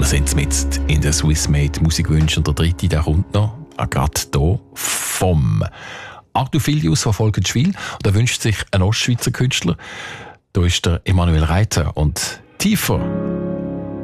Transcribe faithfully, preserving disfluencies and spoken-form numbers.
Wir sind mit in der Swissmade Musikwünsche und der dritte, der kommt noch, gerade hier, vom Arthur Filius von Volkenschwil. Und er wünscht sich einen Ostschweizer Künstler. Da ist der Emanuel Reiter und «Tiefer».